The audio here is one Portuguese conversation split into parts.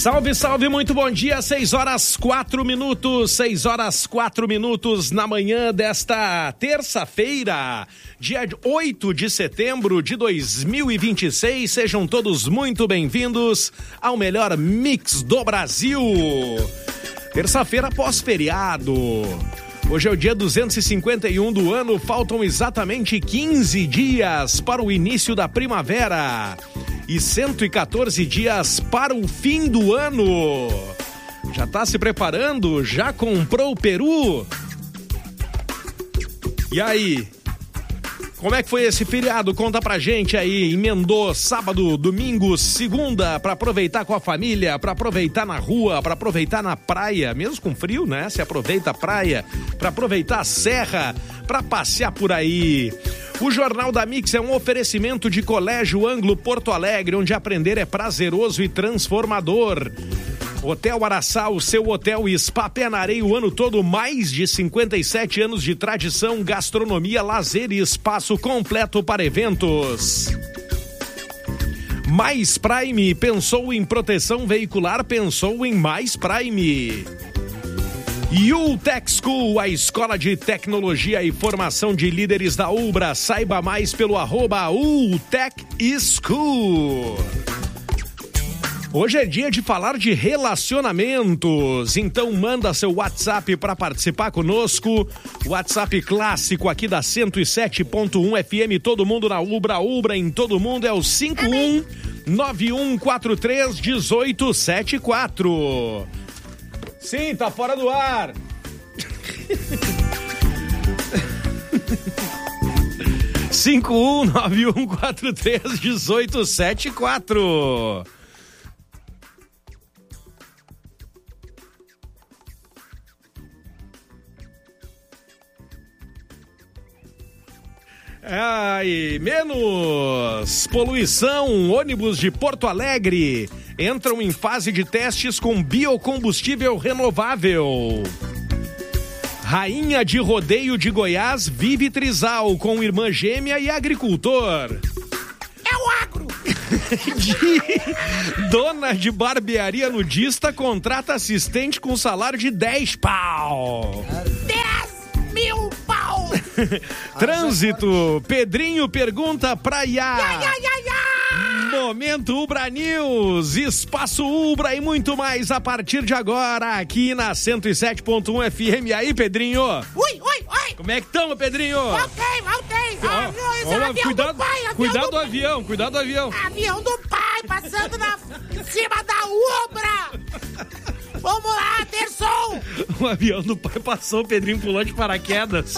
Salve, salve, muito bom dia, 6h04 na manhã desta terça-feira, dia 8 de setembro de 2026, sejam todos muito bem-vindos ao melhor mix do Brasil. Terça-feira pós-feriado, hoje é o dia 251 do ano, faltam exatamente 15 dias para o início da primavera. E 114 dias para o fim do ano. Já tá se preparando? Já comprou o peru? E aí? Como é que foi esse feriado? Conta pra gente aí. Emendou sábado, domingo, segunda, pra aproveitar com a família, pra aproveitar na rua, pra aproveitar na praia, mesmo com frio, né? Se aproveita a praia, pra aproveitar a serra, pra passear por aí. O Jornal da Mix é um oferecimento de Colégio Anglo Porto Alegre, onde aprender é prazeroso e transformador. Hotel Araçá, o seu hotel e spa pé na areia o ano todo, mais de 57 anos de tradição, gastronomia, lazer e espaço completo para eventos. Mais Prime, pensou em proteção veicular, pensou em Mais Prime. UTech School, a escola de tecnologia e formação de líderes da Ubra. Saiba mais pelo @UTech School. Hoje é dia de falar de relacionamentos, então manda seu WhatsApp para participar conosco. WhatsApp clássico aqui da 107.1 FM, todo mundo na Ubra. Ubra em todo mundo é o 5191431874. Sim, tá fora do ar. 5191431874. Ai, menos poluição. Ônibus de Porto Alegre entram em fase de testes com biocombustível renovável. Rainha de rodeio de Goiás vive trisal com irmã gêmea e agricultor. É o agro! Dona de barbearia nudista contrata assistente com salário de 10 pau. 10 mil pau! Trânsito, Pedrinho pergunta pra Iá. Momento Ubra News, Espaço Ubra e muito mais a partir de agora aqui na 107.1 FM. E aí, Pedrinho? Ui! Como é que estamos, Pedrinho? Voltei! Cuidado do avião. Avião do pai passando em cima da Ubra! Vamos lá, Terson! O avião do pai passou, o Pedrinho pulou de paraquedas.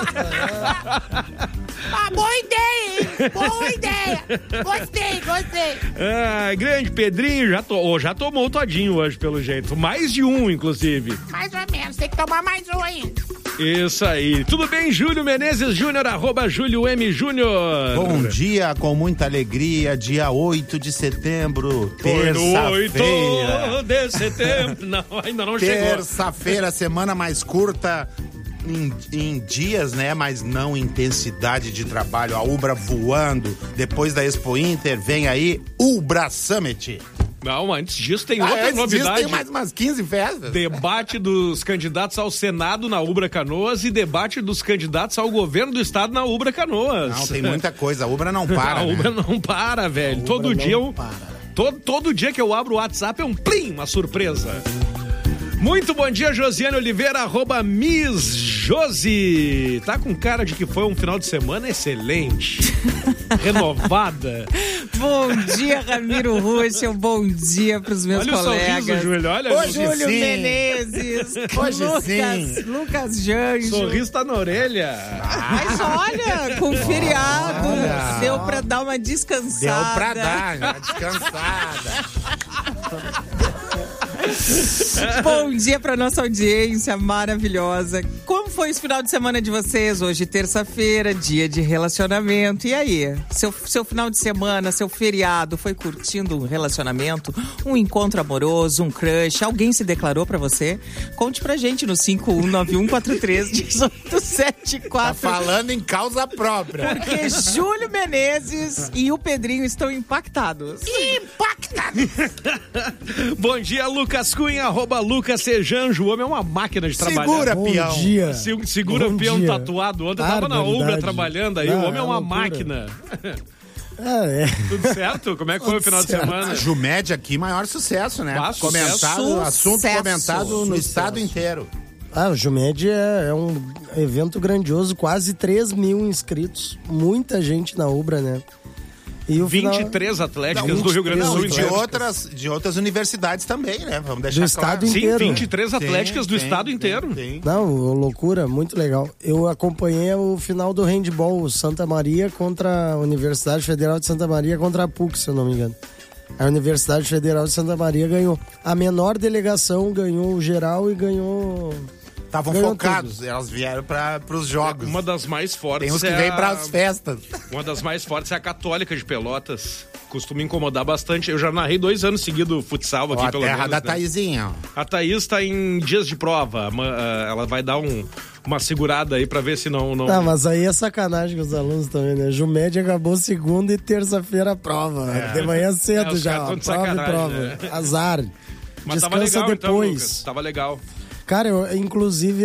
Boa ideia, hein? Boa ideia! Gostei! Grande Pedrinho, já tomou todinho hoje, pelo jeito. Mais de um, inclusive. Mais ou menos, tem que tomar mais um ainda. Isso aí. Tudo bem, Júlio Menezes Júnior, @Júlio M. Júnior. Bom dia, com muita alegria, dia 8 de setembro, terça-feira. 8 de setembro. Não, ainda não chegou. Terça-feira, semana mais curta em dias, né? Mas não intensidade de trabalho. A Ubra voando. Depois da Expo Inter, vem aí Ubra Summit. Não, antes disso tem outra novidade. Tem mais umas 15 festas. Debate dos candidatos ao Senado na Ubra Canoas e debate dos candidatos ao governo do estado na Ubra Canoas. Não, tem muita coisa. A Ubra não para, A Ubra não para, velho. Todo dia que eu abro o WhatsApp é um plim, uma surpresa. Muito bom dia, Josiane Oliveira, @Miss Josi. Tá com cara de que foi um final de semana excelente. Renovada. Bom dia, Ramiro Ruschel. Bom dia pros meus colegas. Olha o sorriso, Júlio. Olha o Júlio Menezes. Lucas Janjo. O sorriso tá na orelha. Mas olha, com feriado, deu pra dar uma descansada. Deu pra dar uma descansada. Bom dia para nossa audiência maravilhosa. Como foi esse final de semana de vocês? Hoje, terça-feira, dia de relacionamento. E aí? Seu final de semana, seu feriado, foi curtindo um relacionamento? Um encontro amoroso, um crush? Alguém se declarou pra você? Conte pra gente no 5191431874. Tá falando em causa própria. Porque Júlio Menezes e o Pedrinho estão impactados. Bom dia, Lucas Cunha, @LucasSejanjo. O homem é uma máquina de trabalhar. Segura, Bom peão. dia. Segura Bom peão dia. tatuado. Ontem eu tava na Ubra Barbaridade. trabalhando aí. Não, O homem é uma loucura. máquina. É. Tudo certo? Como é que foi o final de certo. semana? A Jumed aqui, maior sucesso, né? Ah, sucesso. Comentado, assunto Sucesso. comentado no estado inteiro. O Jumed é um evento grandioso, quase 3 mil inscritos. Muita gente na Ubra, né? E o 23 atléticas do Rio Grande do Não, Sul e inteiro. de outras universidades também, né? Vamos deixar Do estado claro. Sim, inteiro. 23 atléticas do Tem, estado tem, inteiro. tem. Não, loucura, muito legal. Eu acompanhei o final do handball, Santa Maria contra a Universidade Federal de Santa Maria contra a PUC, se eu não me engano. A Universidade Federal de Santa Maria ganhou. A menor delegação ganhou o geral e ganhou... Estavam Ganhou focados, elas vieram para os jogos. Uma das mais fortes. Tem uns que é vêm a- para as festas. Uma das mais fortes é a Católica de Pelotas. Costuma incomodar bastante. Eu já narrei 2 anos seguidos futsal aqui, Ó, a pelo terra menos. da né? Taizinha, ó. A Thaís está em dias de prova. Ela vai dar uma segurada aí pra ver se não... Ah, mas aí é sacanagem com os alunos também, né? Jumed acabou segunda e terça-feira a prova. De manhã cedo os já, caras ó, tão de prova e sacanagem, prova. né? Azar. Mas tava Descansa legal depois. então, Lucas. Tava legal. Cara, inclusive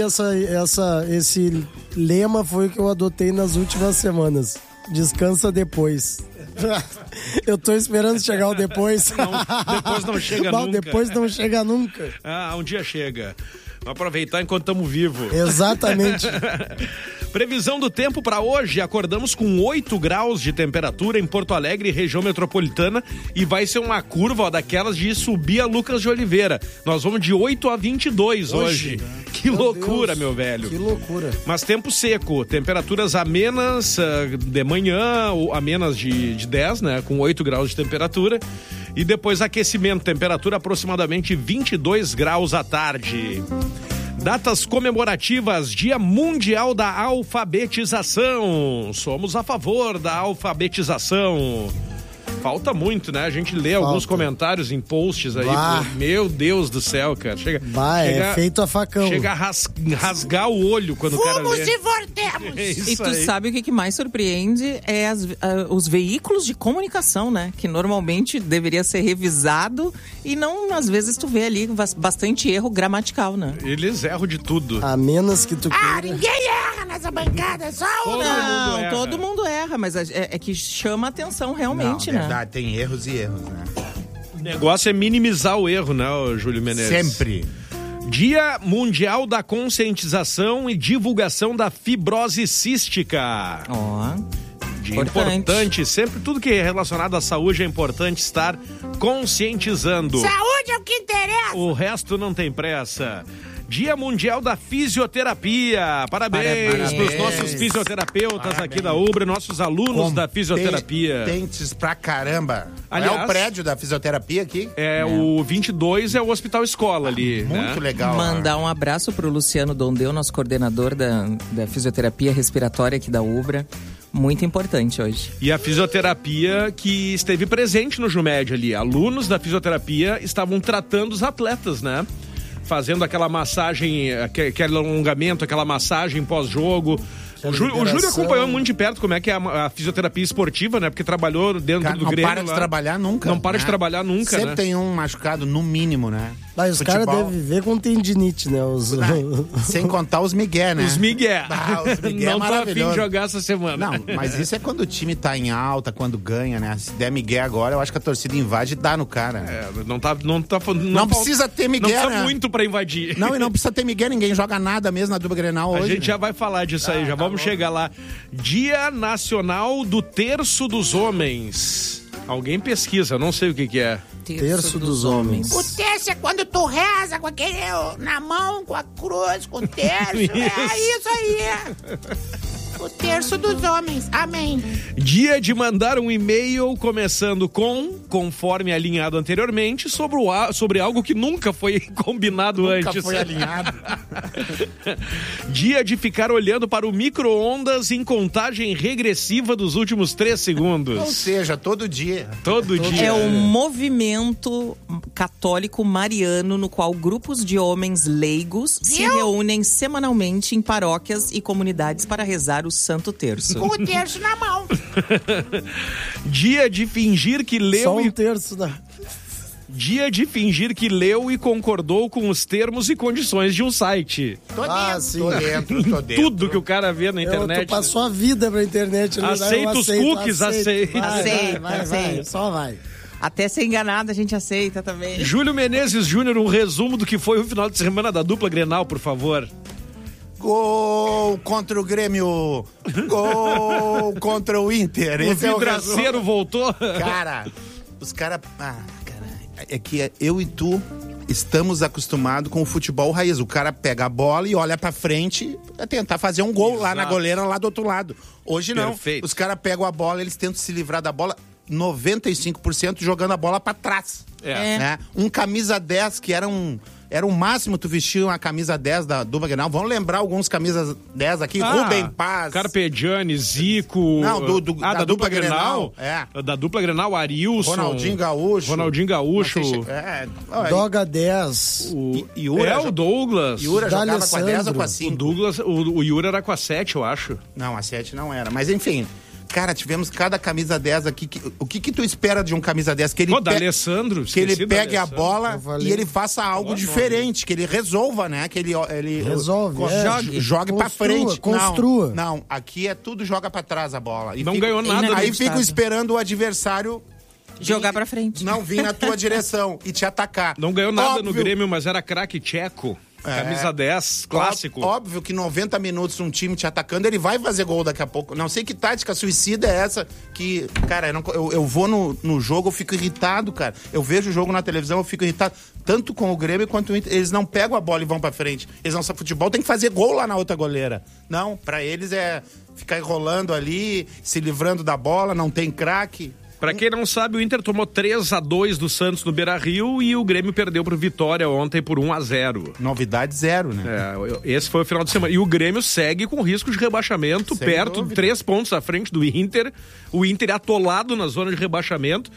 esse lema foi o que eu adotei nas últimas semanas. Descansa depois. Eu tô esperando chegar o depois. Depois não chega Não, nunca. depois não chega nunca. Um dia chega. Vamos aproveitar enquanto estamos vivos. Exatamente. Previsão do tempo para hoje, acordamos com 8 graus de temperatura em Porto Alegre, região metropolitana, e vai ser uma curva ó, daquelas de subir a Lucas de Oliveira. Nós vamos de 8 a 22 hoje. Que loucura, Deus, meu velho. Que loucura. Mas tempo seco, temperaturas amenas de manhã, ou amenas de 10, né? Com 8 graus de temperatura. E depois aquecimento, temperatura aproximadamente 22 graus à tarde. Datas comemorativas, Dia Mundial da Alfabetização. Somos a favor da alfabetização. Falta muito, né? A gente lê alguns comentários em posts aí. Bah. Meu Deus do céu, cara. É feito a facão. Chega a rasgar o olho quando o cara Fomos lê. e voltemos. É isso E tu aí. sabe o que mais surpreende é os veículos de comunicação, né? Que normalmente deveria ser revisado e não, às vezes tu vê ali bastante erro gramatical, né? Eles erram de tudo. A menos que tu Ah, queira. ninguém erra nessa bancada, só um. Todo mundo Não, erra. todo mundo erra, mas é que chama atenção realmente, Não, né? verdade, tem erros e erros, né? O negócio é minimizar o erro, né, ô Júlio Menezes? Sempre. Dia Mundial da Conscientização e Divulgação da Fibrose Cística. Ó, Dia importante. importante. Sempre tudo que é relacionado à saúde é importante estar conscientizando. Saúde é o que interessa. O resto não tem pressa. Dia Mundial da Fisioterapia. Parabéns Parabéns. para os nossos fisioterapeutas aqui da Ubra, nossos alunos da fisioterapia. Competentes pra caramba. Aliás- é o prédio da fisioterapia aqui? O 22 é o Hospital Escola ali, né? Muito legal. Mandar um abraço pro Luciano Dondeu, nosso coordenador da fisioterapia respiratória aqui da Ubra. Muito importante hoje. E a fisioterapia que esteve presente no Jumed ali. Alunos da fisioterapia estavam tratando os atletas, né? Fazendo aquela massagem, aquele alongamento, aquela massagem pós-jogo. O Júlio acompanhou muito de perto como é que é a fisioterapia esportiva, né? Porque trabalhou dentro Cara, do não Grêmio. para de lá. trabalhar nunca. Não para de né? trabalhar nunca, Sempre né? tem um machucado, no mínimo, né? Mas os caras Futebol. devem viver com tendinite, né? Sem contar os migué, né? Os Miguel. Ah, os Miguel é Não tô a fim maravilhoso. de jogar essa semana. Não, mas isso é quando o time tá em alta, quando ganha, né? Se der migué agora, eu acho que a torcida invade e dá no cara. Não precisa ter Miguel, Não precisa né? muito pra invadir. Não, e não precisa ter migué, ninguém joga nada mesmo na dupla Grenal A hoje. gente já vai falar disso aí, já tá vamos bom. chegar lá. Dia Nacional do Terço dos Homens. Alguém pesquisa, eu não sei o que é. Terço dos homens. O terço é quando tu reza com aquele na mão, com a cruz, com o terço. É isso aí. O terço dos homens. Amém. Dia de mandar um e-mail começando com, conforme alinhado anteriormente, sobre algo que nunca foi combinado Nunca antes. foi alinhado. Dia de ficar olhando para o micro-ondas em contagem regressiva dos últimos 3 Ou segundos. seja, todo dia. Todo dia. É um movimento católico mariano no qual grupos de homens leigos se Viu? reúnem semanalmente em paróquias e comunidades para rezar o Santo Terço. Com o terço na mão. Dia de fingir que leu Só e um terço da... Dia de fingir que leu e concordou com os termos e condições de um site. Tô dentro, sim. tô dentro. Tudo que o cara vê na internet. Tu passou a vida pra internet. Aceita os cookies, aceita. Vai, só vai. Até ser enganado a gente aceita também. Júlio Menezes Júnior, um resumo do que foi o final de semana da dupla Grenal, por favor. Gol contra o Grêmio. Gol contra o Inter. O Esse é o resumo. vidraceiro voltou. Cara, os caras... é que eu e tu estamos acostumados com o futebol raiz. O cara pega a bola e olha pra frente pra tentar fazer um gol lá na goleira, lá do outro lado. Hoje não. Perfeito. Os caras pegam a bola, eles tentam se livrar da bola, 95% jogando a bola pra trás. Né? Um camisa 10 que era o máximo tu vestir uma camisa 10 da dupla Grenal. Vamos lembrar alguns camisas 10 aqui. Rubem Paz. Carpegiani, Zico. Não, da dupla Grenal. Da dupla Grenal, Arilson. Ronaldinho Gaúcho. Doga 10. O Yura, Douglas. Yura jogava com a 10 ou com a O 5? Douglas, o Yura era com a 7, eu acho. Não, a 7 não era. Mas enfim... Cara, tivemos cada camisa 10 aqui. O que tu espera de um camisa 10? Que ele da Alessandro. Que ele pegue a bola e ele faça algo diferente, que ele resolva, né? Que ele resolve, jogue pra frente. Construa. Não, aqui é tudo joga pra trás a bola. E não ganhou nada. Aí fico esperando o adversário jogar pra frente. Não vir na tua direção e te atacar. Não ganhou nada no Grêmio, mas era craque tcheco. Camisa 10, clássico. Óbvio que 90 minutos um time te atacando, ele vai fazer gol daqui a pouco. Não sei que tática suicida é essa que... Cara, eu vou no jogo, eu fico irritado, cara. Eu vejo o jogo na televisão, eu fico irritado. Tanto com o Grêmio quanto o Inter. Eles não pegam a bola e vão pra frente. Eles não sabem futebol, tem que fazer gol lá na outra goleira. Não, pra eles é ficar enrolando ali, se livrando da bola, não tem craque. Pra quem não sabe, o Inter tomou 3-2 do Santos no Beira-Rio e o Grêmio perdeu pro Vitória ontem por 1-0. Novidade zero, né? Esse foi o final de semana. E o Grêmio segue com risco de rebaixamento, sem perto, dúvida. 3 pontos à frente do Inter. O Inter é atolado na zona de rebaixamento.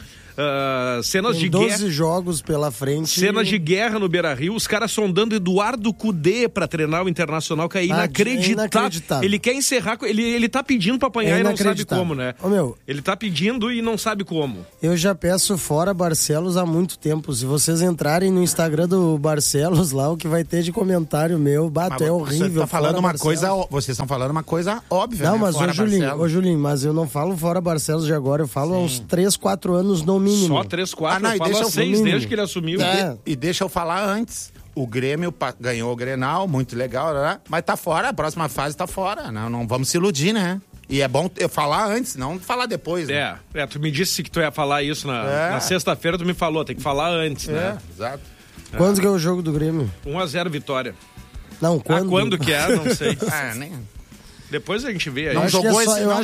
Cenas de 12 guerra. jogos pela frente. Cenas de guerra no Beira-Rio, os caras sondando Eduardo Cudê pra treinar o Internacional, que é inacreditável. Ele quer encerrar, ele tá pedindo pra apanhar e não sabe como, né? Ele tá pedindo e não sabe como. Eu já peço fora Barcelos há muito tempo. Se vocês entrarem no Instagram do Barcelos lá, o que vai ter de comentário meu, é horrível. Vocês estão falando uma coisa óbvia, não, né? mas ô Julinho, mas eu não falo fora Barcelos de agora, eu falo há uns 3, 4 anos no mínimo. Só 3, 4, eu falo há 6 desde que ele assumiu. E deixa eu falar antes. O Grêmio ganhou o Grenal, muito legal, né? Mas tá fora, a próxima fase tá fora. Não vamos se iludir, né? E é bom eu falar antes, não falar depois. Né? Tu me disse que tu ia falar isso na sexta-feira, tu me falou, tem que falar antes, né? Exato. Quando que é o jogo do Grêmio? 1-0 vitória. Não, quando? Quando que é, não sei. Nem... Depois a gente vê aí. Não jogou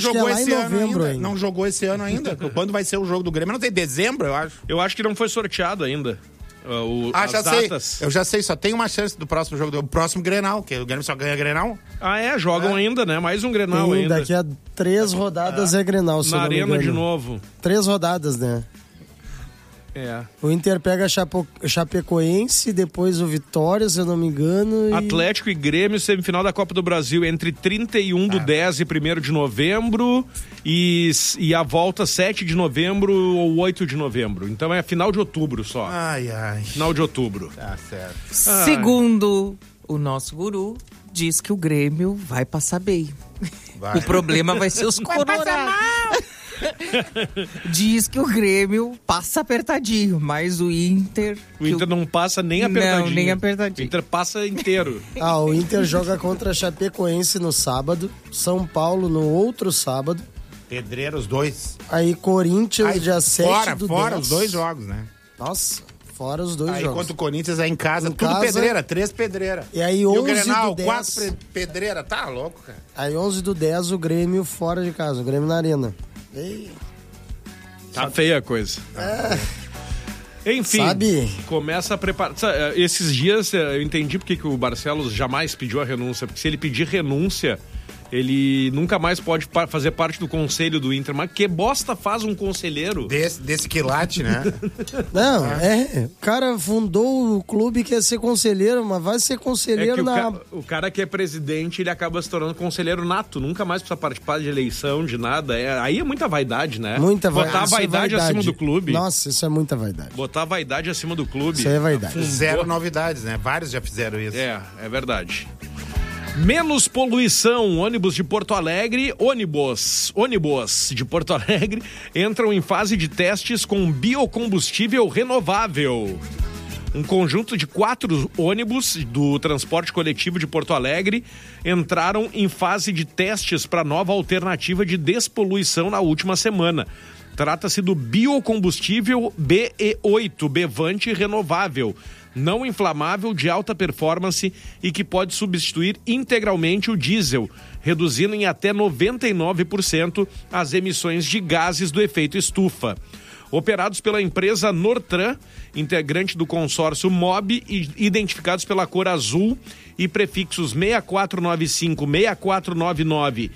jogou esse ano ainda. Quando vai ser o jogo do Grêmio? Não tem dezembro, eu acho. Eu acho que não foi sorteado ainda. Já sei. Eu já sei, só tem uma chance do próximo jogo, do próximo Grenal, que o Grêmio só ganha Grenal. Jogam ainda, né? Mais um Grenal ainda. Daqui a 3 rodadas é Grenal, se na Arena de novo. 3 rodadas, né? O Inter pega Chapecoense, depois o Vitória, se eu não me engano. Atlético e Grêmio, semifinal da Copa do Brasil, entre 31 do 10 e 1º de novembro. E a volta 7 de novembro ou 8 de novembro. Então é final de outubro só. Final de outubro. Tá certo. Segundo o nosso guru, diz que o Grêmio vai passar bem. O problema vai ser os colorados. Diz que o Grêmio passa apertadinho, mas o Inter... O Inter não passa nem apertadinho. Não, nem apertadinho. O Inter passa inteiro. O Inter joga contra a Chapecoense no sábado, São Paulo no outro sábado. Pedreira, os dois. Aí Corinthians, dia 7 do 10. Fora os dois jogos, né? Nossa, fora os dois jogos. Aí enquanto o Corinthians é em casa, pedreira, 3 pedreira. E aí 11 o Grenal, do 4 pedreira, tá louco, cara. Aí 11 do 10 o Grêmio fora de casa, o Grêmio na Arena. Tá feia a coisa. Enfim, começa a preparar. Esses dias eu entendi porque que o Barcelos jamais pediu a renúncia. Porque se ele pedir renúncia, ele nunca mais pode fazer parte do conselho do Inter. Mas que bosta faz um conselheiro? Desse quilate, né? Não, o cara fundou o clube que ia ser conselheiro, mas vai ser conselheiro o cara que é presidente, ele acaba se tornando conselheiro nato, nunca mais precisa participar de eleição, de nada. Aí é muita vaidade, né? Muita Botar a vaidade acima do clube. Nossa, isso é muita vaidade. Botar a vaidade acima do clube. Isso é vaidade. Zero novidades, né? Vários já fizeram isso. É verdade. Menos poluição, ônibus de Porto Alegre, ônibus de Porto Alegre entram em fase de testes com biocombustível renovável. Um conjunto de 4 ônibus do transporte coletivo de Porto Alegre entraram em fase de testes para nova alternativa de despoluição na última semana. Trata-se do biocombustível BE8, Bevante renovável, não inflamável, de alta performance e que pode substituir integralmente o diesel, reduzindo em até 99% as emissões de gases do efeito estufa. Operados pela empresa Nortran, integrante do consórcio MOB, e identificados pela cor azul e prefixos 6495, 6499,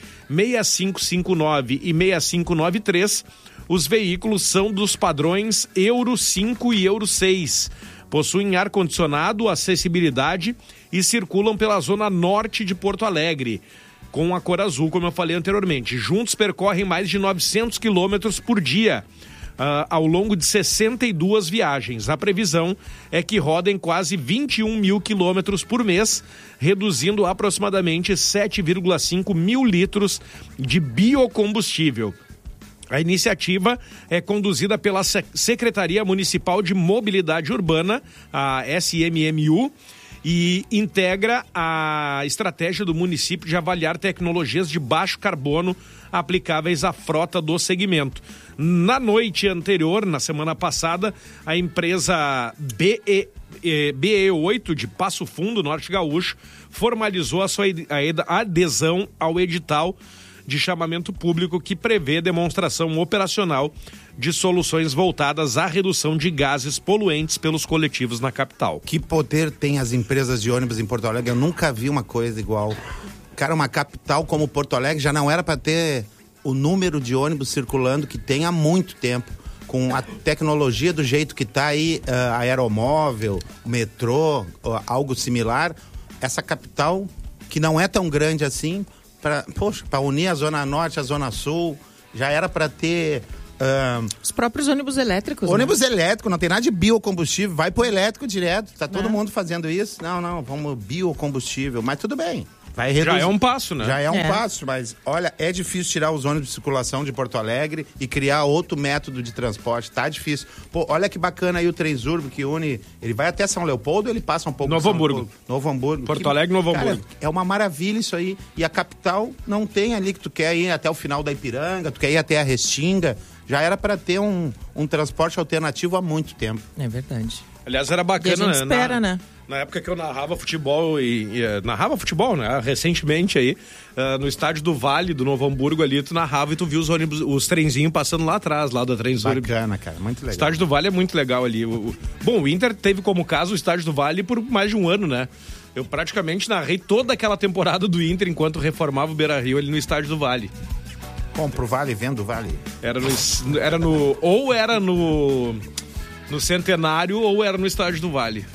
6559 e 6593, os veículos são dos padrões Euro 5 e Euro 6. Possuem ar-condicionado, acessibilidade e circulam pela zona norte de Porto Alegre, com a cor azul, como eu falei anteriormente. Juntos percorrem mais de 900 quilômetros por dia, ao longo de 62 viagens. A previsão é que rodem quase 21 mil quilômetros por mês, reduzindo aproximadamente 7,5 mil litros de biocombustível. A iniciativa é conduzida pela Secretaria Municipal de Mobilidade Urbana, a SMMU, e integra a estratégia do município de avaliar tecnologias de baixo carbono aplicáveis à frota do segmento. Na noite anterior, na semana passada, a empresa BE8 de Passo Fundo, Norte Gaúcho, formalizou a sua adesão ao edital de chamamento público que prevê demonstração operacional de soluções voltadas à redução de gases poluentes pelos coletivos na capital. Que poder tem as empresas de ônibus em Porto Alegre? Eu nunca vi uma coisa igual. Cara, uma capital como Porto Alegre já não era para ter o número de ônibus circulando que tem há muito tempo. Com a tecnologia do jeito que está aí, aeromóvel, metrô, algo similar, essa capital, que não é tão grande assim, para unir a Zona Norte à Zona Sul, já era para ter... os próprios ônibus elétricos. Ônibus elétrico, não tem nada de biocombustível, vai pro elétrico direto, tá todo mundo fazendo isso. Não, vamos biocombustível, mas tudo bem. Vai reduzir. Já é um passo, né? Já é um passo, mas olha, é difícil tirar os ônibus de circulação de Porto Alegre e criar outro método de transporte, tá difícil. Pô, olha que bacana aí o Transurb que une, ele vai até São Leopoldo, ele passa um pouco... Novo Hamburgo. Novo Hamburgo. Porto Alegre, Novo Hamburgo. É uma maravilha isso aí. E a capital não tem ali que tu quer ir até o final da Ipiranga, tu quer ir até a Restinga. Já era para ter um transporte alternativo há muito tempo. É verdade. Aliás, era bacana, e a gente espera, né? Na época que eu narrava futebol narrava futebol, né? Recentemente aí, no estádio do Vale, do Novo Hamburgo ali, tu narrava e tu viu os ônibus, os trenzinhos passando lá atrás, lá da Transurb. Bacana, cara, muito legal. O estádio do Vale é muito legal ali. Bom, o Inter teve como caso o estádio do Vale por mais de um ano, né? Eu praticamente narrei toda aquela temporada do Inter enquanto reformava o Beira-Rio ali no estádio do Vale. Compro o Vale, vendo o Vale. Ou era no Centenário ou era no estádio do Vale.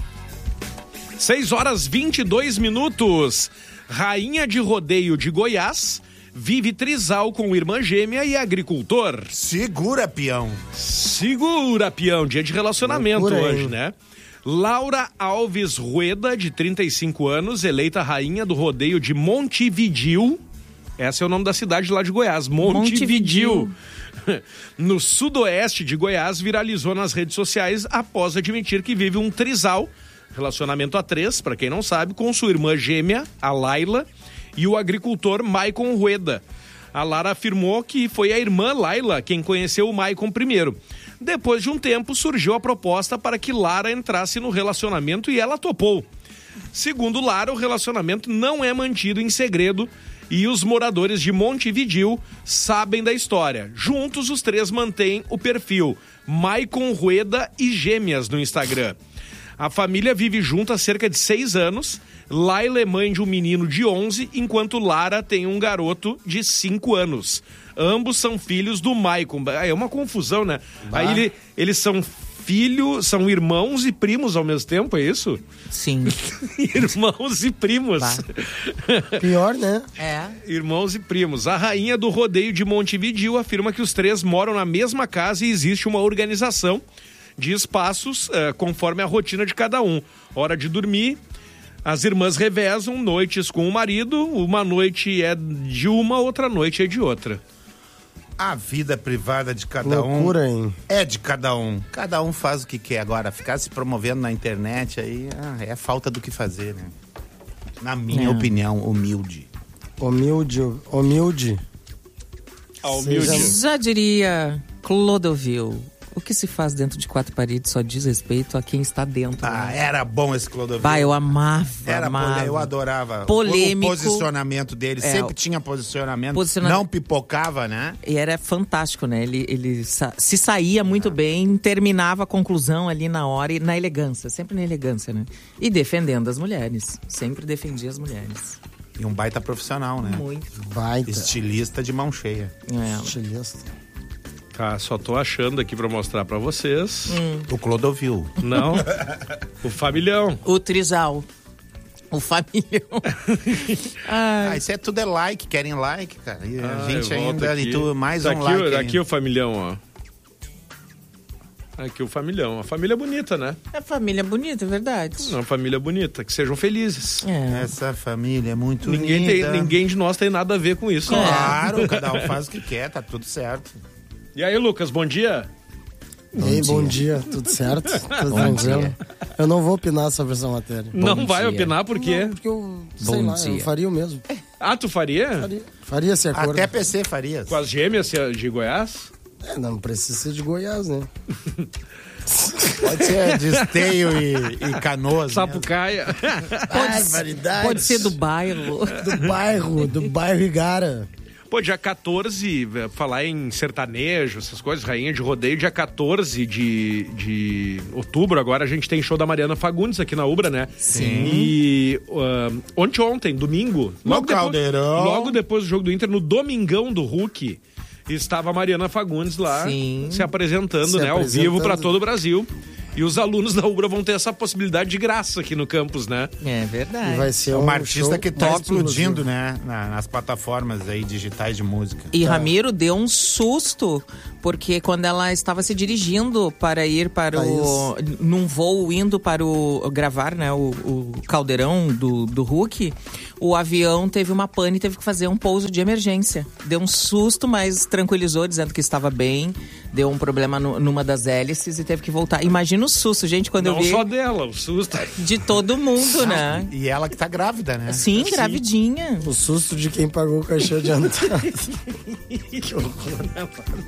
6h22. Rainha de rodeio de Goiás vive trisal com irmã gêmea e agricultor. Segura, peão. Dia de relacionamento hoje, né? Laura Alves Rueda, de 35 anos, eleita rainha do rodeio de Montevidil. Esse é o nome da cidade lá de Goiás, Montevidil. No sudoeste de Goiás, viralizou nas redes sociais após admitir que vive um trisal, relacionamento a 3, para quem não sabe, com sua irmã gêmea, a Laila, e o agricultor Maicon Rueda. A Lara afirmou que foi a irmã Laila quem conheceu o Maicon primeiro. Depois de um tempo, surgiu a proposta para que Lara entrasse no relacionamento e ela topou. Segundo Lara, o relacionamento não é mantido em segredo e os moradores de Montevidil sabem da história. Juntos, os três mantêm o perfil Maicon Rueda e Gêmeas no Instagram. A família vive junto há cerca de 6 anos. Laila é mãe de um menino de 11, enquanto Lara tem um garoto de 5 anos. Ambos são filhos do Maicon. É uma confusão, né? Aí eles são são irmãos e primos ao mesmo tempo, é isso? Sim. Irmãos e primos. Pior, né? É. Irmãos e primos. A rainha do rodeio de Montevidéu afirma que os 3 moram na mesma casa e existe uma organização de espaços conforme a rotina de cada um. Hora de dormir, as irmãs revezam noites com o marido, uma noite é de uma, outra noite é de outra. A vida privada de cada Loucura, hein? É de cada um. Cada um faz o que quer. Agora, ficar se promovendo na internet aí é falta do que fazer, né? Na minha opinião, humilde. Humilde. Já diria Clodovil. O que se faz dentro de 4 paredes só diz respeito a quem está dentro. Era bom esse Clodovil. Eu amava. Eu adorava. Polêmico. O posicionamento dele. Sempre tinha posicionamento. Não pipocava, né? E era fantástico, né? Ele se saía muito bem, terminava a conclusão ali na hora e na elegância. Sempre na elegância, né? E defendendo as mulheres. Sempre defendia as mulheres. E um baita profissional, né? Muito. Baita. Estilista de mão cheia. Estilista. Tá, só tô achando aqui pra mostrar pra vocês. O Clodovil. Não. O Familhão. O Trisal. O Familhão. Isso tudo é like, querem like, cara. E a gente ainda, aqui. E tu mais tá um like. Aqui o Familhão, ó. Aqui o Familhão. A família é bonita, né? É família bonita, é verdade. Uma família bonita, que sejam felizes. Essa família é muito linda. Ninguém de nós tem nada a ver com isso. Claro, cada um faz o que quer, tá tudo certo. E aí, Lucas, bom dia? Bom dia, tudo certo? Tudo tranquilo? Eu não vou opinar sobre essa matéria. Não vai opinar por quê? Não, porque eu, sei lá, eu faria o mesmo. Tu faria? Faria se acordo. Até PC faria. Com as gêmeas de Goiás? Não precisa ser de Goiás, né? Pode ser de Esteio e Canoas. Sapucaia. Pode ser do bairro. Do bairro Igara. Pô, dia 14, falar em sertanejo, essas coisas, rainha de rodeio, dia 14 de outubro, agora a gente tem show da Mariana Fagundes aqui na Ubra, né? Sim. E ontem, domingo, logo depois do jogo do Inter, no Domingão do Hulk, estava a Mariana Fagundes lá, se apresentando, ao vivo para todo o Brasil. E os alunos da Ubra vão ter essa possibilidade de graça aqui no campus, né? É verdade. E vai ser uma artista que tá explodindo, inclusive, né? Nas plataformas aí digitais de música. E Ramiro deu um susto, porque quando ela estava se dirigindo para ir para num voo indo para gravar, né? O caldeirão do Hulk, o avião teve uma pane e teve que fazer um pouso de emergência. Deu um susto, mas tranquilizou, dizendo que estava bem. Deu um problema numa das hélices e teve que voltar. Imagina o susto, gente, quando eu vi. Não só dela, o susto. De todo mundo, né? E ela que tá grávida, né? Sim, gravidinha. O susto de quem pagou o cachê de entrada. Que horror, né, mano?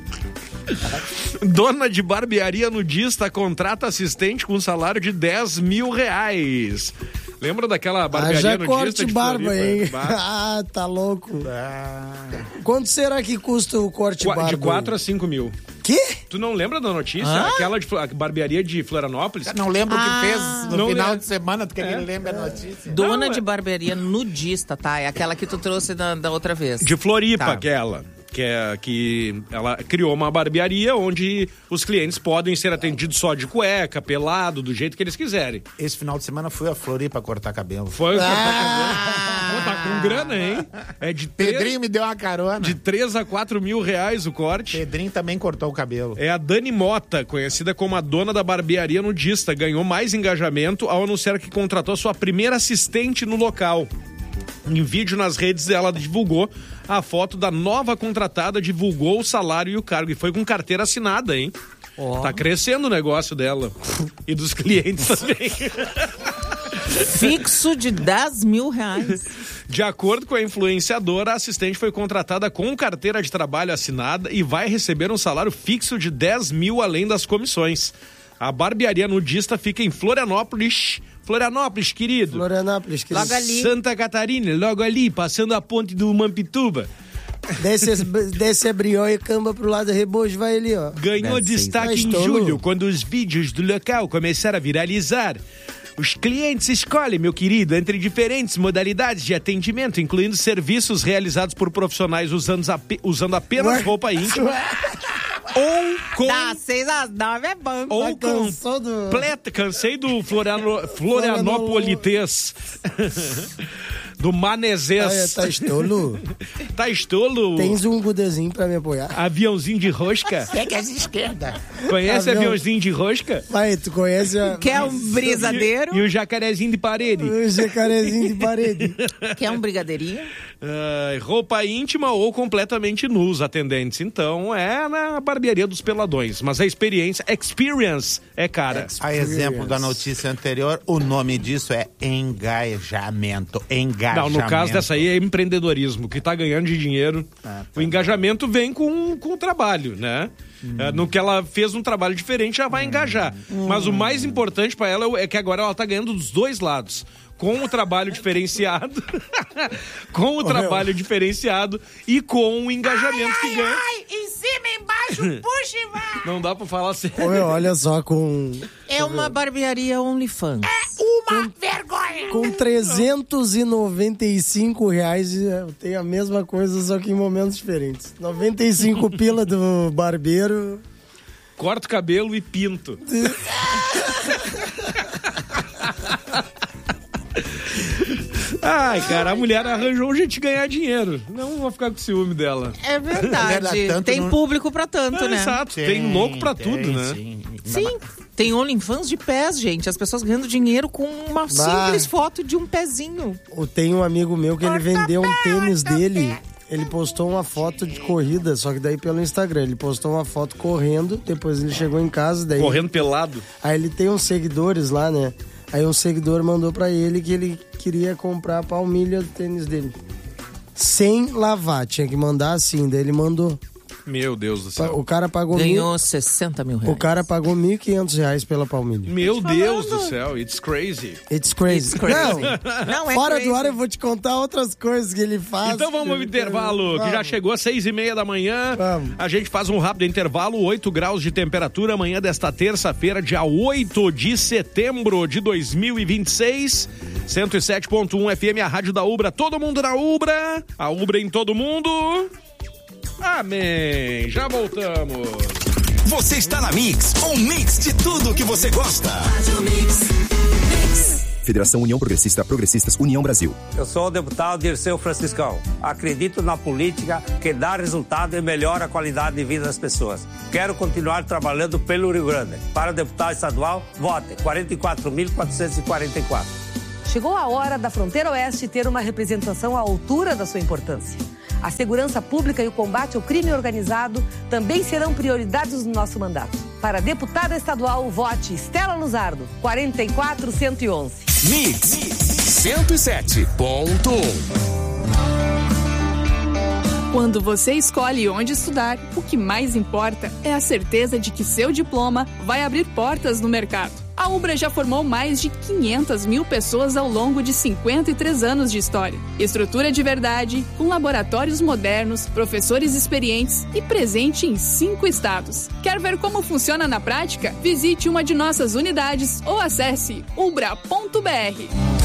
Dona de barbearia nudista contrata assistente com salário de R$10 mil. Lembra daquela barbearia nudista corte de barba, Floripa? hein? Tá louco. Quanto será que custa o corte barba? De 4 a 5 mil. Quê? Tu não lembra da notícia? Aquela a barbearia de Florianópolis? Eu não lembro o que fez no final de semana, tu quer que ele lembre a notícia? Dona de barbearia nudista, tá? É aquela que tu trouxe da outra vez. De Floripa, Tá. aquela. Que ela criou uma barbearia onde os clientes podem ser atendidos só de cueca, pelado, do jeito que eles quiserem. Esse final de semana fui a Floripa cortar cabelo. Foi tá com grana, hein? É de Pedrinho me deu uma carona. de 3 a 4 mil reais o corte. Pedrinho também cortou o cabelo. É a Dani Mota, conhecida como a dona da barbearia nudista, ganhou mais engajamento ao anunciar que contratou sua primeira assistente no local. Em vídeo nas redes, ela divulgou a foto da nova contratada, divulgou o salário e o cargo. E foi com carteira assinada, hein? Tá crescendo o negócio dela. E dos clientes também. Fixo de R$10 mil. De acordo com a influenciadora, a assistente foi contratada com carteira de trabalho assinada e vai receber um salário fixo de R$10 mil além das comissões. A barbearia nudista fica em Florianópolis, querido. Florianópolis, querido. Logo ali. Santa Catarina, logo ali, passando a ponte do Mampituba. Desce a brioia e camba pro lado, rebojo, vai ali, ó. Ganhou destaque em julho, quando os vídeos do local começaram a viralizar. Os clientes escolhem, meu querido, entre diferentes modalidades de atendimento, incluindo serviços realizados por profissionais usando apenas roupa íntima. Ou com... Das 6 às 9 é bom. Ou completa... Cansei do Florianopolitês. Do Manezês. Tá estolo? Tá estolo? Tens um gudezinho pra me apoiar? Aviãozinho de rosca? Segue as esquerda. Conhece aviãozinho de rosca? Vai, tu conhece a... Quer um brisadeiro? E o jacarezinho de parede? O jacarezinho de parede. Quer um brigadeirinho? Roupa íntima ou completamente nus, atendentes. Então, é na barbearia dos peladões. Mas a experience é cara. A exemplo da notícia anterior, o nome disso é engajamento. Não, no caso dessa aí é empreendedorismo, que tá ganhando de dinheiro. O engajamento vem com o trabalho, né? No que ela fez um trabalho diferente, já vai engajar. Mas o mais importante pra ela é que agora ela tá ganhando dos dois lados. Com o trabalho diferenciado, diferenciado e com o engajamento que ganha. Em cima, embaixo, puxa e vai. Não dá pra falar sério. Olha só, com... É uma barbearia OnlyFans. Uma vergonha. Com R$395 tem a mesma coisa, só que em momentos diferentes. 95 pila do barbeiro. Corta o cabelo e pinto. Ai, cara, a mulher arranjou um jeito de ganhar dinheiro. Não vou ficar com ciúme dela. É verdade. Tem público pra tanto, né? Exato, tem louco pra tudo, né? Sim. Tem OnlyFans de pés, gente. As pessoas ganhando dinheiro com uma simples foto de um pezinho. Tem um amigo meu que ele vendeu um tênis dele. Ele postou uma foto de corrida, só que daí pelo Instagram. Ele postou uma foto correndo, depois ele chegou em casa, daí... Correndo pelado. Aí ele tem uns seguidores lá, né? Aí um seguidor mandou pra ele que ele queria comprar a palmilha do tênis dele. Sem lavar, tinha que mandar assim, daí ele mandou. Meu Deus do céu. O cara pagou... Ganhou 60 mil reais. O cara pagou R$1.500 pela palmilha. Meu Deus do céu, it's crazy. It's crazy. Não é fora crazy. do ar eu vou te contar outras coisas que ele faz. Então vamos ao intervalo, que já chegou às 6:30 da manhã. Vamos. A gente faz um rápido intervalo, 8 graus de temperatura, amanhã desta terça-feira, dia 8 de setembro de 2026. 107.1 FM, a rádio da Ubra. Todo mundo na Ubra. A Ubra em todo mundo. Amém. Já voltamos. Você está na Mix, um mix de tudo que você gosta. Federação União Progressista, Progressistas União Brasil. Eu sou o deputado Dirceu Franciscão. Acredito na política que dá resultado e melhora a qualidade de vida das pessoas. Quero continuar trabalhando pelo Rio Grande. Para deputado estadual, vote 44.444. Chegou a hora da Fronteira Oeste ter uma representação à altura da sua importância. A segurança pública e o combate ao crime organizado também serão prioridades do nosso mandato. Para deputada estadual, vote Estela Luzardo, 44111. Mix 107.1. Quando você escolhe onde estudar, o que mais importa é a certeza de que seu diploma vai abrir portas no mercado. A Ubra já formou mais de 500 mil pessoas ao longo de 53 anos de história. Estrutura de verdade, com laboratórios modernos, professores experientes e presente em 5 estados. Quer ver como funciona na prática? Visite uma de nossas unidades ou acesse ubra.br.